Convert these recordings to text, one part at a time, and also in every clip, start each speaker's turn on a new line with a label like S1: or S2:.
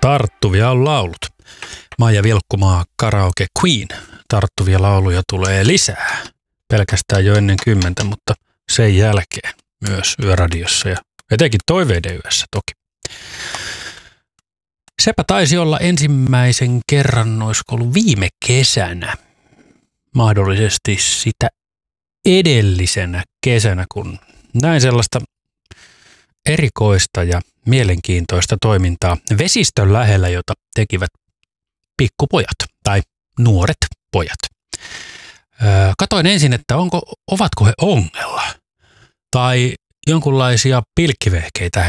S1: Tarttuvia on laulut. Maija Vilkkumaa, Karaoke Queen. Tarttuvia lauluja tulee lisää. Pelkästään jo ennen 10, mutta sen jälkeen myös Yöradiossa ja etenkin Toiveiden yössä toki. Sepä taisi olla ensimmäisen kerran, olisiko ollut viime kesänä, mahdollisesti sitä edellisenä kesänä, kun näin sellaista erikoista ja mielenkiintoista toimintaa vesistön lähellä, jota tekivät pikkupojat tai nuoret pojat. Katoin ensin, että ovatko he ongella tai jonkunlaisia pilkkivehkeitä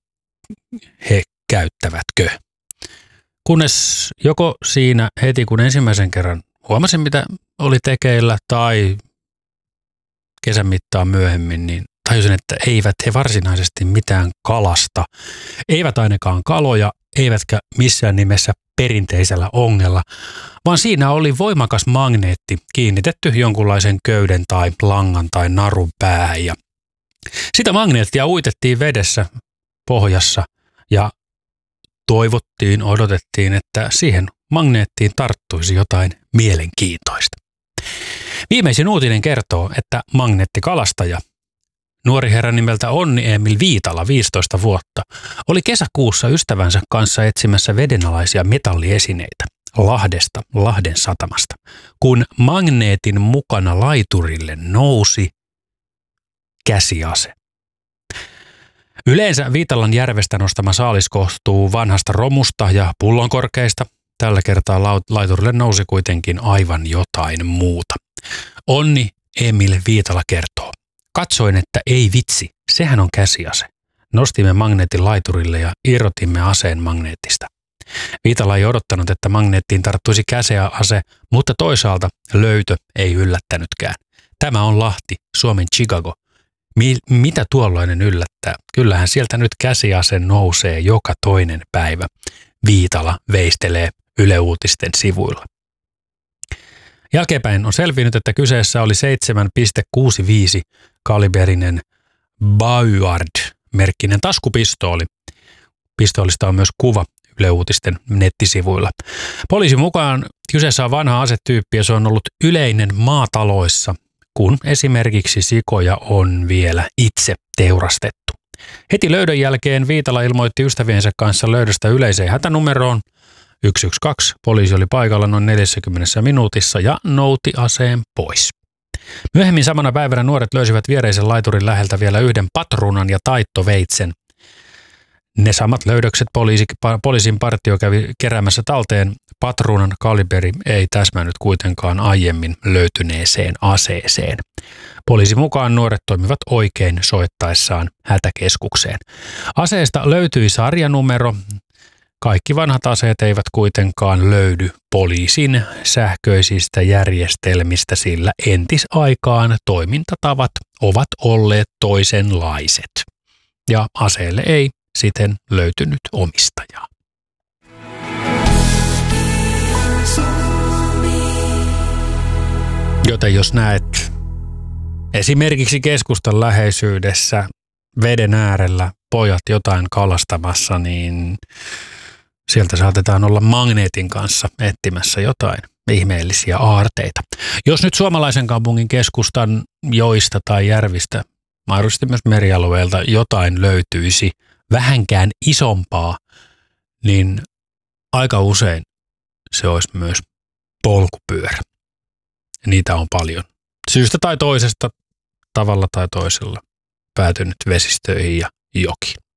S1: he käyttävätkö. Kunnes joko siinä heti kun ensimmäisen kerran huomasin, mitä oli tekeillä, tai kesän mittaan myöhemmin, niin tajusin, että eivät he varsinaisesti mitään kalasta, eivät ainakaan kaloja, eivätkä missään nimessä perinteisellä ongella, vaan siinä oli voimakas magneetti kiinnitetty jonkunlaisen köyden tai langan tai narun päähän. Ja sitä magneettia uitettiin vedessä pohjassa ja odotettiin, että siihen magneettiin tarttuisi jotain mielenkiintoista. Viimeisin uutinen kertoo, että magneettikalastaja, nuori herra nimeltä Onni Emil Viitala, 15 vuotta, oli kesäkuussa ystävänsä kanssa etsimässä vedenalaisia metalliesineitä Lahdesta, Lahden satamasta, kun magneetin mukana laiturille nousi käsiase. Yleensä Viitalan järvestä nostama saalis koostuu vanhasta romusta ja pullonkorkeista. Tällä kertaa laiturille nousi kuitenkin aivan jotain muuta. Onni Emil Viitala kertoo. Katsoin, että ei vitsi, sehän on käsiase. Nostimme magneetin laiturille ja irrotimme aseen magneetista. Viitala ei odottanut, että magneettiin tarttuisi käsiase, mutta toisaalta löytö ei yllättänytkään. Tämä on Lahti, Suomen Chicago. Mitä tuollainen yllättää? Kyllähän sieltä nyt käsiase nousee joka toinen päivä. Viitala veistelee Yle Uutisten sivuilla. Jälkeenpäin on selvinnyt, että kyseessä oli 7,65 kaliberinen Bayard-merkkinen taskupistooli. Pistoolista on myös kuva Yle Uutisten nettisivuilla. Poliisin mukaan kyseessä on vanha asetyyppi ja se on ollut yleinen maataloissa, kun esimerkiksi sikoja on vielä itse teurastettu. Heti löydön jälkeen Viitala ilmoitti ystäviensä kanssa löydöstä yleiseen hätänumeroon 112. Poliisi oli paikalla noin 40 minuutissa ja nouti aseen pois. Myöhemmin samana päivänä nuoret löysivät viereisen laiturin läheltä vielä yhden patruunan ja taittoveitsen. Ne samat löydökset poliisin partio kävi keräämässä talteen. Patruunan kaliberi ei täsmännyt kuitenkaan aiemmin löytyneeseen aseeseen. Poliisin mukaan nuoret toimivat oikein soittaessaan hätäkeskukseen. Aseesta löytyi sarjanumero. Kaikki vanhat aseet eivät kuitenkaan löydy poliisin sähköisistä järjestelmistä, sillä entisaikaan toimintatavat ovat olleet toisenlaiset. Ja aseelle ei siten löytynyt omistajaa. Joten jos näet esimerkiksi keskustan läheisyydessä veden äärellä pojat jotain kalastamassa, niin sieltä saatetaan olla magneetin kanssa etsimässä jotain ihmeellisiä aarteita. Jos nyt suomalaisen kaupungin keskustan joista tai järvistä, mahdollisesti myös merialueelta jotain löytyisi vähänkään isompaa, niin aika usein se olisi myös polkupyörä. Niitä on paljon. Syystä tai toisesta, tavalla tai toisella, päätynyt vesistöihin ja jokiin.